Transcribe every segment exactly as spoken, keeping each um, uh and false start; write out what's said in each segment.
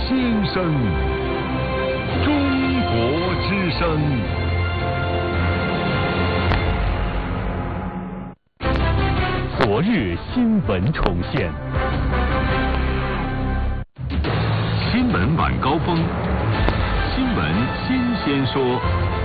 先生，中国之声。昨日新闻重现，新闻晚高峰，新闻新鲜说。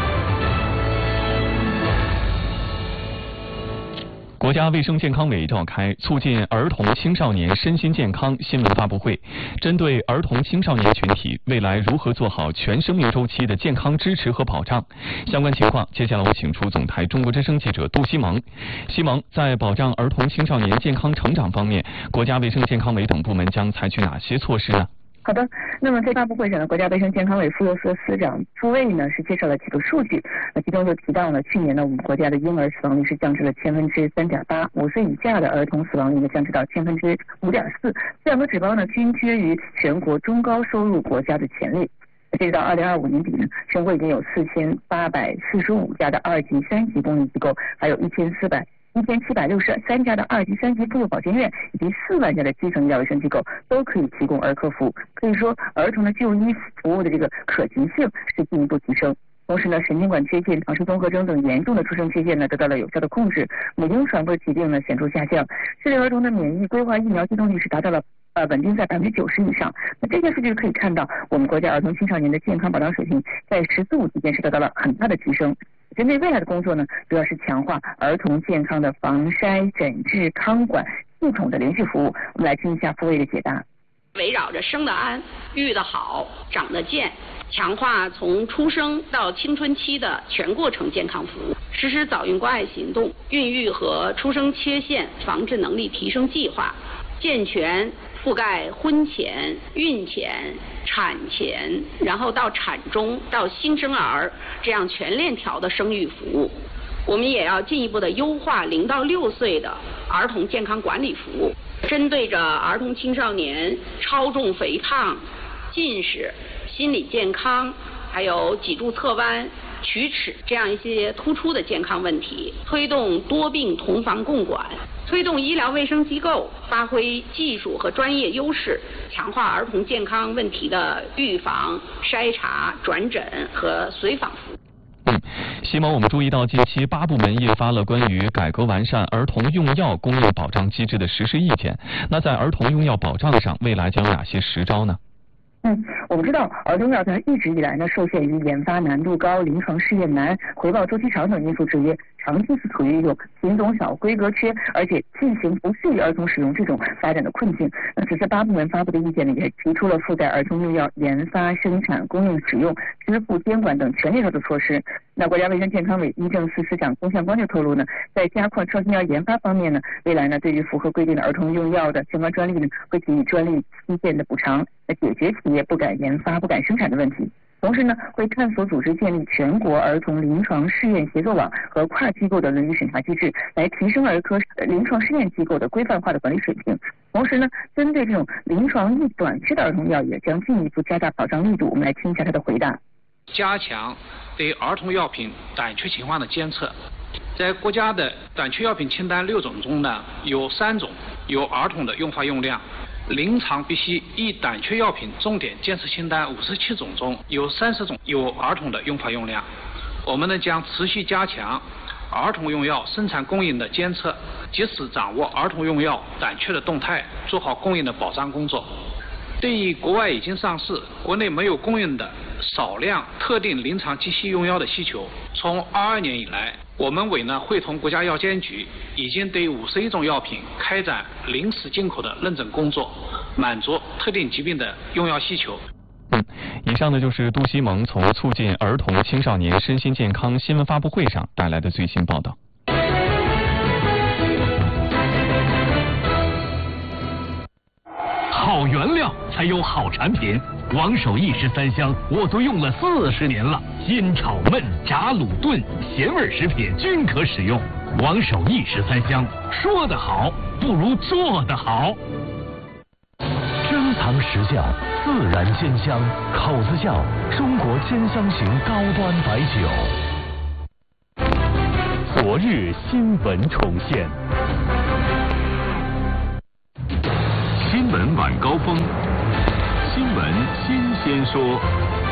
国家卫生健康委召开促进儿童青少年身心健康新闻发布会，针对儿童青少年群体未来如何做好全生命周期的健康支持和保障相关情况，接下来我请出总台中国之声记者杜西蒙。西蒙，在保障儿童青少年健康成长方面，国家卫生健康委等部门将采取哪些措施呢？ 好的，那么在发布会上呢，国家卫生健康委副司司长傅卫呢是介绍了几个数据，那其中就提到了去年呢，我们国家的婴儿死亡率是降至了千分之三点八，五岁以下的儿童死亡率呢降至到千分之五点四，这两个指标呢均居于全国中高收入国家的前列。截止到二零二五年底呢，全国已经有四千八百四十五家的二级、三级公立机构，还有一千四百。一千七百六十三家的二级、三级妇幼保健院以及四万家的基层医疗卫生机构都可以提供儿科服务。可以说，儿童的就医服务的这个可及性是进一步提升。同时呢，神经管缺陷、唐氏综合征等严重的出生缺陷呢得到了有效的控制，母婴传播疾病呢显著下降，适龄儿童的免疫规划疫苗接种率是达到了呃稳定在百分之九十以上。那这些数据可以看到，我们国家儿童青少年的健康保障水平在“十四五”期间是得到了很大的提升。针对未来的工作呢，主要是强化儿童健康的防筛、诊治、康管系统的连续服务。我们来听一下傅卫的解答。 围绕着生得安、育得好、长得健，强化从出生到青春期的全过程健康服务，实施早孕关爱行动、孕育和出生缺陷防治能力提升计划，健全覆盖婚前、孕前、产前，然后到产中到新生儿这样全链条的生育服务。我们也要进一步的优化零到六岁的儿童健康管理服务，针对着儿童青少年超重肥胖、近视、心理健康，还有脊柱侧弯、龋齿这样一些突出的健康问题，推动多病同房共管，推动医疗卫生机构发挥技术和专业优势，强化儿童健康问题的预防、筛查、转诊和随访服务。 嗯，西蒙，我们注意到近期八部门印发了关于改革完善儿童用药供应保障机制的实施意见。那在儿童用药保障上，未来将有哪些实招呢？ 嗯，我们知道儿童药它一直以来呢受限于研发难度高、临床试验难、回报周期长等因素制约，长期是处于一种品种少、规格缺，而且剂型不适于儿童使用这种发展的困境。那此次八部门发布的意见呢，也提出了覆盖儿童用药研发、生产、供应、使用、支付、监管等全链条的措施。那国家卫生健康委医政司司长龚向光就透露呢，在加快创新药研发方面呢，未来呢对于符合规定的儿童用药的相关专利呢，会给予专利期限的补偿，来解决企业不敢研发、不敢生产的问题。同时呢，会探索组织建立全国儿童临床试验协作网和跨机构的伦理审查机制，来提升儿科临床试验机构的规范化的管理水平。同时呢，针对这种临床易短缺的儿童药，也将进一步加大保障力度。我们来听一下他的回答。 加强对儿童药品短缺情况的监测。在国家的短缺药品清单六种中呢，有三种有儿童的用法用量。临床必需易短缺药品重点监测清单五十七种中有三十种有儿童的用法用量。我们呢将持续加强儿童用药生产供应的监测，及时掌握儿童用药短缺的动态，做好供应的保障工作。对于国外已经上市、国内没有供应的少量特定临床急需用药的需求，从二二年以来，我们委呢会同国家药监局已经对五十一种药品开展临时进口的认证工作，满足特定疾病的用药需求。 嗯，以上呢就是杜西蒙从促进儿童青少年身心健康新闻发布会上带来的最新报道。 好原料才有好产品，王守义十三香我都用了四十年了，煎炒焖炸卤炖咸味食品均可使用。王守义十三香，说得好不如做得好。 珍藏实窖，自然煎香，口子窖中国煎香型高端白酒。 昨日新闻重现，新闻晚高峰，新闻。 新鲜说。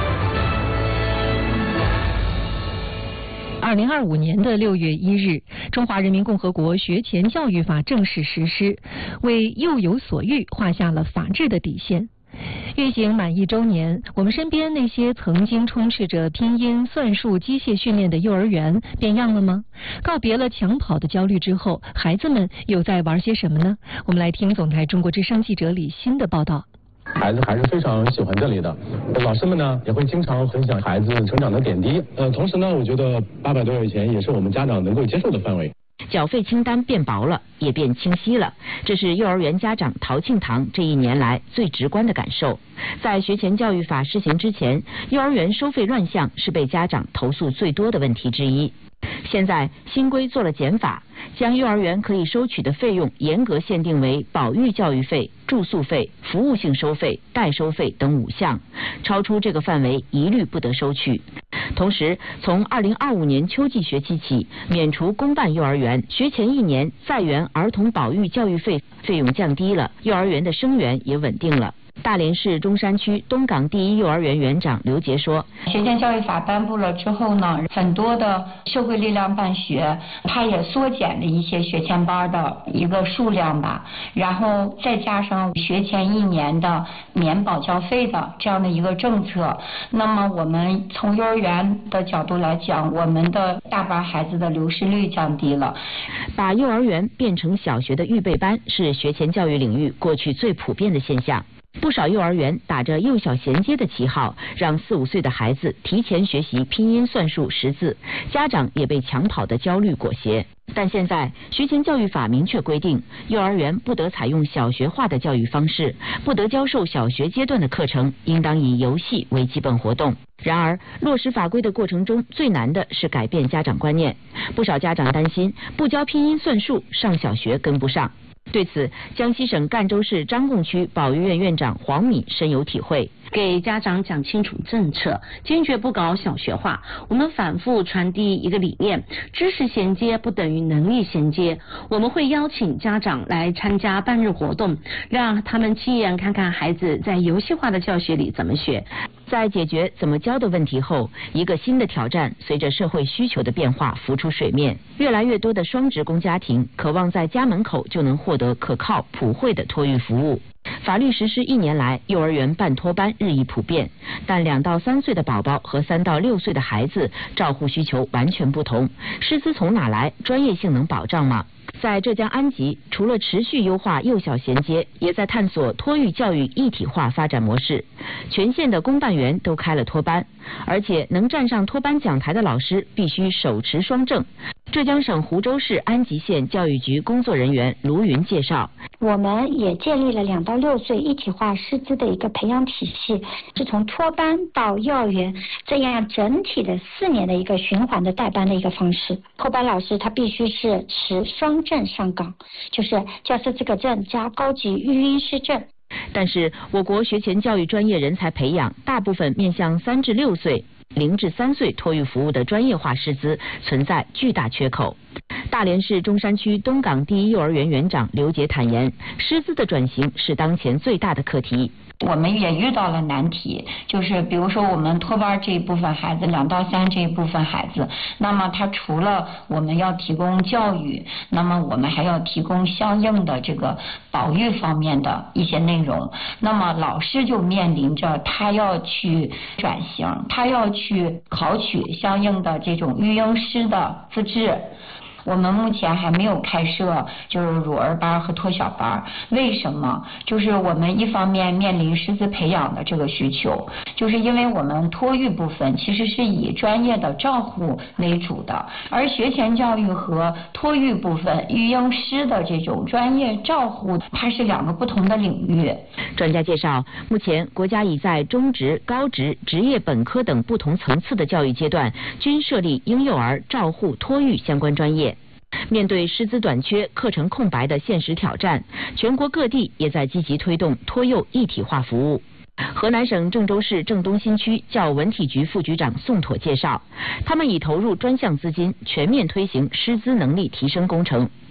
二零二五年的六月一日，中华人民共和国学前教育法正式实施，为幼有所育画下了法治的底线。运行满一周年，我们身边那些曾经充斥着拼音、算术、机械训练的幼儿园变样了吗？告别了抢跑的焦虑之后，孩子们又在玩些什么呢？我们来听总台中国之声记者李欣的报道。 孩子还是非常喜欢这里的，老师们呢也会经常分享孩子成长的点滴。呃，同时呢，我觉得八百多块钱也是我们家长能够接受的范围。 缴费清单变薄了，也变清晰了，这是幼儿园家长陶庆堂这一年来最直观的感受。在学前教育法施行之前，幼儿园收费乱象是被家长投诉最多的问题之一。现在新规做了减法，将幼儿园可以收取的费用严格限定为保育教育费、住宿费、服务性收费、代收费等五项，超出这个范围一律不得收取。同时，从二零二五年秋季学期起，免除公办幼儿园学前一年在园儿童保育教育费费用降低了，幼儿园的生源也稳定了。大连市中山区东港第一幼儿园园长刘杰说， 学前教育法颁布了之后呢，很多的社会力量办学，它也缩减了一些学前班的一个数量吧，然后再加上学前一年的免保教费的这样的一个政策，那么我们从幼儿园的角度来讲，我们的大班孩子的流失率降低了。 把幼儿园变成小学的预备班是学前教育领域过去最普遍的现象。不少幼儿园打着幼小衔接的旗号，让四五岁的孩子提前学习拼音、算术、识字，家长也被抢跑的焦虑裹挟。但现在学前教育法明确规定，幼儿园不得采用小学化的教育方式，不得教授小学阶段的课程，应当以游戏为基本活动。然而，落实法规的过程中，最难的是改变家长观念。不少家长担心，不教拼音算术，上小学跟不上。对此，江西省赣州市张贡区保育院院长黄敏深有体会。 给家长讲清楚政策，坚决不搞小学化。我们反复传递一个理念：知识衔接不等于能力衔接。我们会邀请家长来参加半日活动，让他们亲眼看看孩子在游戏化的教学里怎么学。 在解决怎么教的问题后，一个新的挑战随着社会需求的变化浮出水面。越来越多的双职工家庭渴望在家门口就能获得可靠普惠的托育服务。法律实施一年来，幼儿园办托班日益普遍，但两到三岁的宝宝和三到六岁的孩子照护需求完全不同，师资从哪来？专业性能保障吗？在浙江安吉，除了持续优化幼小衔接，也在探索托育教育一体化发展模式。全县的公办园都开了托班，而且能站上托班讲台的老师必须手持双证。浙江省湖州市安吉县教育局工作人员卢云介绍， 我们也建立了两到六岁一体化师资的一个培养体系，是从托班到幼儿园这样整体的四年的一个循环的带班的一个方式。托班老师他必须是持双证上岗，就是教师资格证加高级育婴师证。 但是我国学前教育专业人才培养大部分面向三至六岁、零至三岁托育服务的专业化师资存在巨大缺口。大连市中山区东港第一幼儿园园长刘杰坦言，师资的转型是当前最大的课题。 我们也遇到了难题，就是比如说我们托班这一部分孩子，两到三这一部分孩子，那么他除了我们要提供教育，那么我们还要提供相应的这个保育方面的一些内容，那么老师就面临着他要去转型，他要去考取相应的这种育婴师的资质。我们目前还没有开设就是乳儿班和托小班，为什么？就是我们一方面面临师资培养的这个需求，就是因为我们托育部分其实是以专业的照护为主的，而学前教育和托育部分育婴师的这种专业照护，它是两个不同的领域。 专家介绍，目前国家已在中职、高职、职业本科等不同层次的教育阶段均设立婴幼儿照护托育相关专业。面对师资短缺、课程空白的现实挑战，全国各地也在积极推动托幼一体化服务。河南省郑州市郑东新区教文体局副局长宋妥介绍，他们已投入专项资金，全面推行师资能力提升工程。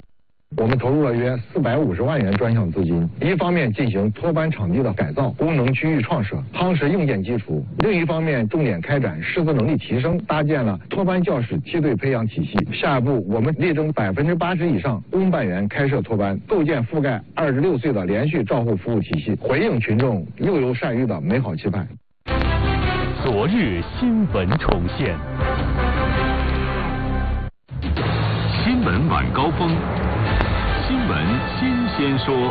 我们投入了约四百五十万元专项资金，一方面进行托班场地的改造、功能区域创设，夯实硬件基础；另一方面重点开展师资能力提升，搭建了托班教师梯队培养体系。下一步，我们力争百分之八十以上公办园开设托班，构建覆盖二十六岁的连续照护服务体系，回应群众幼幼善育的美好期盼。 昨日新闻重现，新闻晚高峰，新闻新鲜说。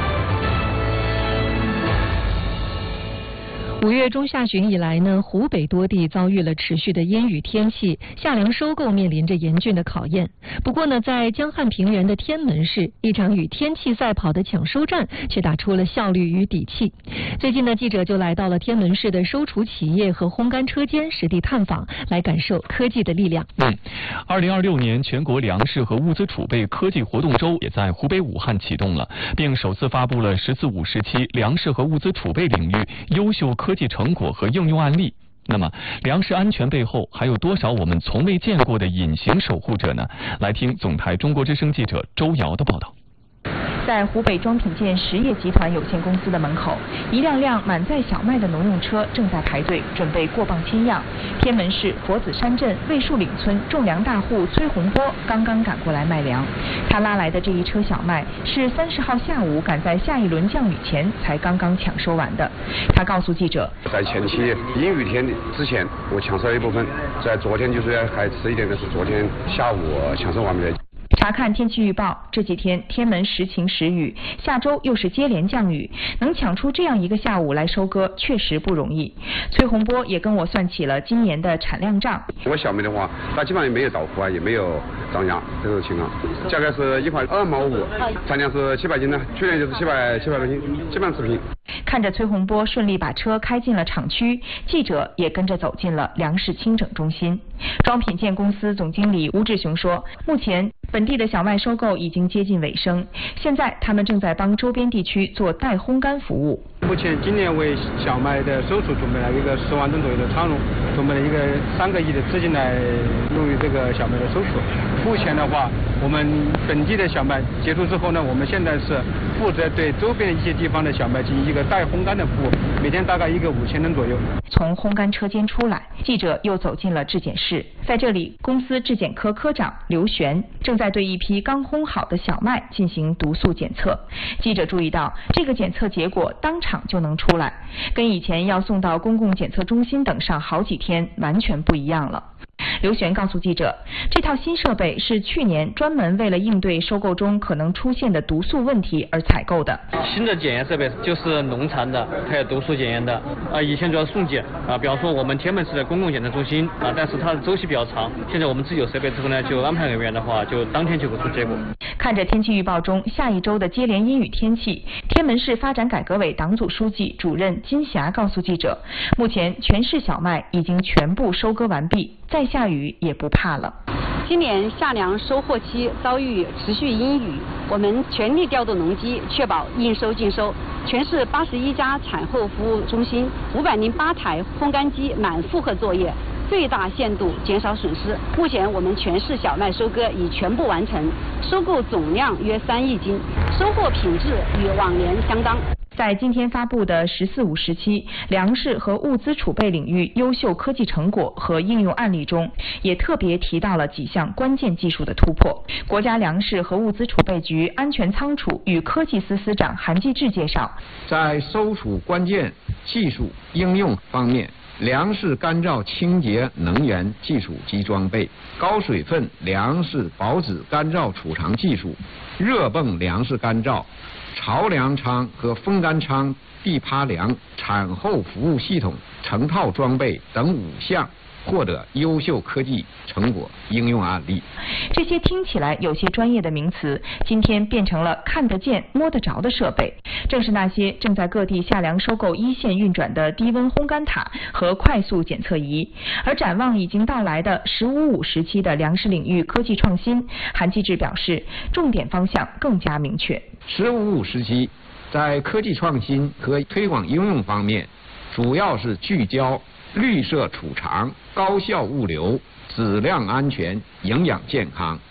五月中下旬以来呢，湖北多地遭遇了持续的阴雨天气，夏粮收购面临着严峻的考验。不过呢，在江汉平原的天门市，一场与天气赛跑的抢收战却打出了效率与底气。最近呢，记者就来到了天门市的收储企业和烘干车间实地探访，来感受科技的力量。 嗯，二零二六年全国粮食和物资储备科技活动周也在湖北武汉启动了，并首次发布了“十四五”时期粮食和物资储备领域优秀科技成果和应用案例。那么，粮食安全背后还有多少我们从未见过的隐形守护者呢？来听总台中国之声记者周瑶的报道。 在湖北装品建实业集团有限公司的门口，一辆辆满载小麦的农用车正在排队，准备过磅签样。天门市佛子山镇魏树岭村种粮大户崔洪波刚刚赶过来卖粮，他拉来的这一车小麦是三十号下午赶在下一轮降雨前才刚刚抢收完的。他告诉记者， 在前期阴雨天之前，我抢收了一部分，在昨天就是还迟一点的是昨天下午抢收完的。 查看天气预报，这几天天门时晴时雨，下周又是接连降雨，能抢出这样一个下午来收割，确实不容易。崔洪波也跟我算起了今年的产量账。 我小麦的话，它基本上也没有倒伏啊，也没有涨价这种情况，价格是一块二毛五，产量是七百斤呢，去年就是七百七百多斤，基本上持平。 看着崔洪波顺利把车开进了厂区，记者也跟着走进了粮食清整中心。装品建公司总经理吴志雄说，目前本地的小麦收购已经接近尾声，现在他们正在帮周边地区做代烘干服务。 目前今年为小麦的收储准备了一个十万吨左右的仓容，准备了一个三个亿的资金来用于这个小麦的收储。目前的话，我们本地的小麦结束之后呢，我们现在是负责对周边一些地方的小麦进行一个代烘干的服务，每天大概一个五千吨左右。 从烘干车间出来，记者又走进了质检室，在这里，公司质检科科长刘璇正在对一批刚烘好的小麦进行毒素检测。记者注意到，这个检测结果当场就能出来，跟以前要送到公共检测中心等上好几天完全不一样了。刘璇告诉记者，这套新设备是去年专门为了应对收购中可能出现的毒素问题而采购的。 新的检验设备就是农残的，还有毒素检验的。啊，以前主要送检啊，比方说我们天门市的公共检测中心啊，但是它的周期比较长。现在我们自己有设备之后呢，就安排人员的话，就当天就会出结果。 看着天气预报中下一周的接连阴雨天气，天门市发展改革委党组书记、主任金霞告诉记者，目前全市小麦已经全部收割完毕，再下雨也不怕了。 今年夏粮收获期遭遇持续阴雨，我们全力调动农机，确保应收尽收。全市八十一家产后服务中心，五百零八台烘干机满负荷作业，最大限度减少损失。目前我们全市小麦收割已全部完成，收购总量约三亿斤，收获品质与往年相当。 在今天发布的“十四五”时期粮食和物资储备领域优秀科技成果和应用案例中，也特别提到了几项关键技术的突破。国家粮食和物资储备局安全仓储与科技司司长韩继志介绍， 在收储关键技术应用方面，粮食干燥清洁能源技术及装备、高水分粮食保质干燥储藏技术、热泵粮食干燥、潮粮仓和风干仓地趴粮产后服务系统成套装备等五项获得优秀科技成果应用案例。 这些听起来有些专业的名词，今天变成了看得见摸得着的设备，正是那些正在各地夏粮收购一线运转的低温烘干塔和快速检测仪。而展望已经到来的“十五五”时期的粮食领域科技创新，韩继志表示，重点方向更加明确。 十五五时期在科技创新和推广应用方面，主要是聚焦绿色储藏、高效物流、质量安全、营养健康。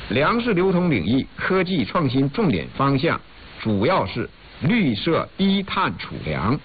粮食流通领域科技创新重点方向主要是绿色低碳储粮。